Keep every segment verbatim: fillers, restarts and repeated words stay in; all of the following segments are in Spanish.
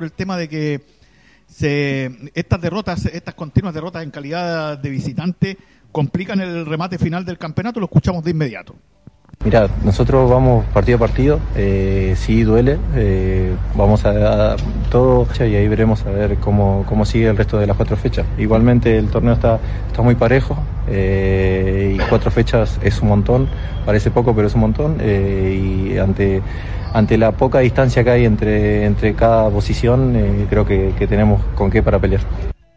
por el tema de que se, estas derrotas, estas continuas derrotas en calidad de visitante complican el remate final del campeonato. Lo escuchamos de inmediato. Mirá, nosotros vamos partido a partido, eh, sí duele, eh, vamos a, a todo y ahí veremos a ver cómo, cómo sigue el resto de las cuatro fechas. Igualmente el torneo está, está muy parejo, eh, y cuatro fechas es un montón, parece poco pero es un montón, eh, y ante, ante la poca distancia que hay entre, entre cada posición, eh, creo que, que tenemos con qué para pelear.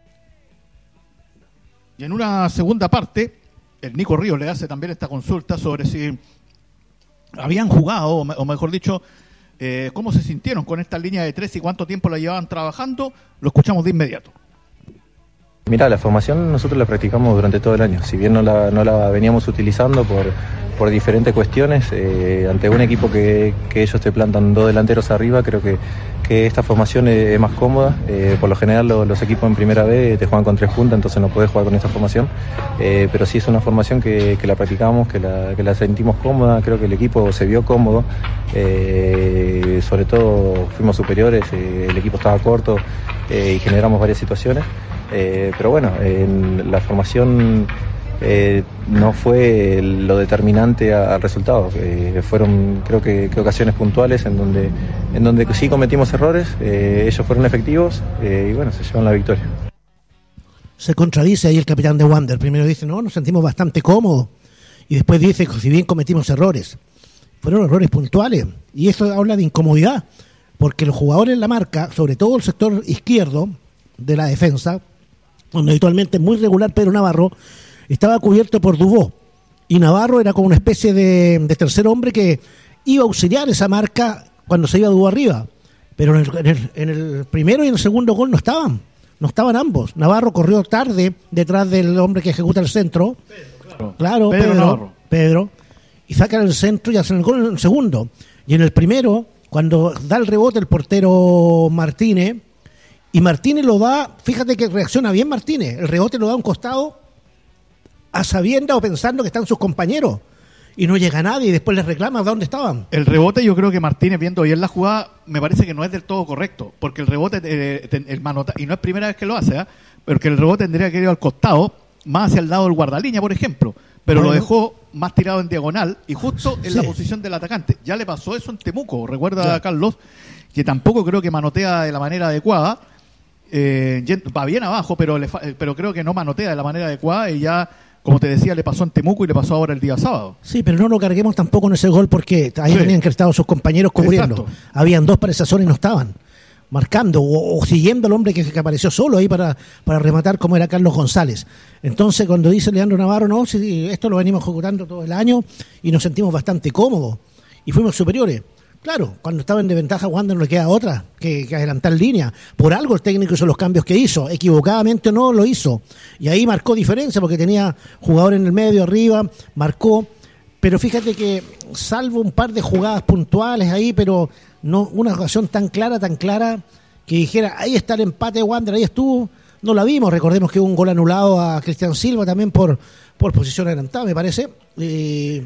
Y en una segunda parte, el Nico Ríos le hace también esta consulta sobre si habían jugado, o mejor dicho, eh, cómo se sintieron con esta línea de tres y cuánto tiempo la llevaban trabajando. Lo escuchamos de inmediato. Mirá, la formación nosotros la practicamos durante todo el año, si bien no la, no la veníamos utilizando por, por diferentes cuestiones, eh, ante un equipo que, que ellos te plantan dos delanteros arriba, creo que, que esta formación es, es más cómoda. Eh, por lo general los, los equipos en primera B te juegan con tres puntas, entonces no podés jugar con esta formación, eh, pero sí es una formación que, que la practicamos, que la, que la sentimos cómoda, creo que el equipo se vio cómodo, eh, sobre todo fuimos superiores, eh, el equipo estaba corto, eh, y generamos varias situaciones. Eh, pero bueno, en la formación eh, no fue lo determinante al resultado, eh, fueron creo que, que ocasiones puntuales en donde, en donde sí cometimos errores, eh, ellos fueron efectivos, eh, y bueno, se llevan la victoria. Se contradice ahí el capitán de Wander, primero dice no, nos sentimos bastante cómodos, y después dice que si bien cometimos errores, fueron errores puntuales, y eso habla de incomodidad, porque los jugadores en la marca, sobre todo el sector izquierdo de la defensa, donde habitualmente muy regular Pedro Navarro, estaba cubierto por Dubó, y Navarro era como una especie de, de tercer hombre que iba a auxiliar esa marca cuando se iba Dubó arriba, pero en el, en, el, en el primero y en el segundo gol no estaban, no estaban ambos. Navarro corrió tarde detrás del hombre que ejecuta el centro, Pedro, claro, claro Pedro, Pedro, Pedro, y sacan el centro y hacen el gol en el segundo, y en el primero, cuando da el rebote el portero Martínez, y Martínez lo da, fíjate que reacciona bien Martínez, el rebote lo da a un costado a sabiendas o pensando que están sus compañeros y no llega nadie y después les reclama dónde estaban. El rebote, yo creo que Martínez, viendo bien la jugada, me parece que no es del todo correcto, porque el rebote, eh, el manota, y no es primera vez que lo hace, ¿eh? Pero que el rebote tendría que ir al costado, más hacia el lado del guardalínea, por ejemplo, pero bueno, lo dejó más tirado en diagonal y justo en sí. La posición del atacante. Ya le pasó eso en Temuco, recuerda ya. A Carlos, que tampoco creo que manotea de la manera adecuada. Eh, va bien abajo, pero le fa- pero creo que no manotea de la manera adecuada y ya, como te decía, le pasó en Temuco y le pasó ahora el día sábado. Sí, pero no lo carguemos tampoco en ese gol porque ahí sí. Tenían que estar sus compañeros cubriendo. Exacto. Habían dos para esa zona y no estaban marcando o, o siguiendo al hombre que, que apareció solo ahí para, para rematar, como era Carlos González. Entonces cuando dice Leandro Navarro, no, sí, esto lo venimos ejecutando todo el año y nos sentimos bastante cómodos y fuimos superiores. Claro, cuando estaba en desventaja Wander no le queda otra que, que adelantar línea. Por algo el técnico hizo los cambios que hizo, equivocadamente o no lo hizo. Y ahí marcó diferencia porque tenía jugador en el medio, arriba, marcó. Pero fíjate que salvo un par de jugadas puntuales ahí, pero no una ocasión tan clara, tan clara, que dijera, ahí está el empate de Wander, ahí estuvo, no la vimos. Recordemos que hubo un gol anulado a Cristian Silva también por, por posición adelantada, me parece. Eh,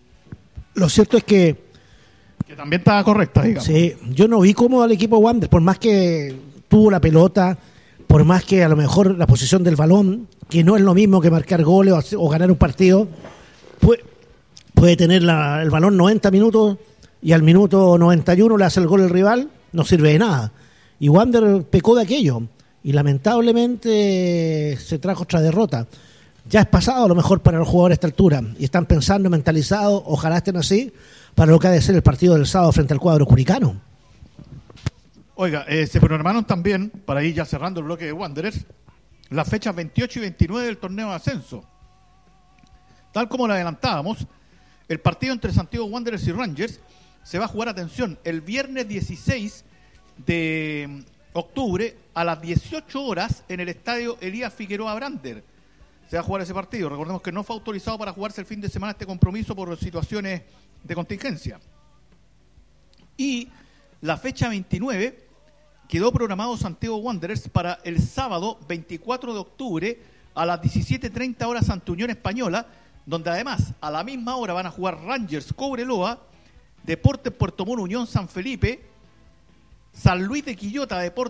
lo cierto es que Que también estaba correcta, digamos. Sí, yo no vi cómodo al equipo Wander, por más que tuvo la pelota, por más que a lo mejor la posición del balón, que no es lo mismo que marcar goles o, hacer, o ganar un partido, puede, puede tener la, el balón noventa minutos y al minuto noventa y uno le hace el gol el rival, no sirve de nada. Y Wander pecó de aquello y lamentablemente se trajo otra derrota. Ya es pasado a lo mejor para los jugadores a esta altura y están pensando, mentalizados, ojalá estén así, para lo que ha de ser el partido del sábado frente al cuadro curicano. Oiga, eh, se programaron también, para ir ya cerrando el bloque de Wanderers, las fechas veintiocho y veintinueve del torneo de ascenso. Tal como lo adelantábamos, el partido entre Santiago Wanderers y Rangers se va a jugar, atención, el viernes dieciséis de octubre a las dieciocho horas en el estadio Elías Figueroa Brander. Se va a jugar ese partido. Recordemos que no fue autorizado para jugarse el fin de semana este compromiso por situaciones de contingencia. Y la fecha veintinueve quedó programado Santiago Wanderers para el sábado veinticuatro de octubre a las diecisiete treinta horas ante Unión Española, donde además a la misma hora van a jugar Rangers Cobreloa, Deportes Puerto Montt Unión San Felipe, San Luis de Quillota Deportes